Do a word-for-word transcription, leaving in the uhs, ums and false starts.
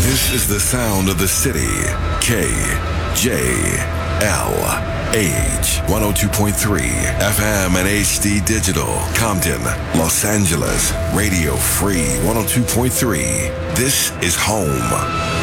This is the sound of the city. K J L H one oh two point three F M and H D Digital. Compton, Los Angeles. Radio Free one oh two point three. This is home.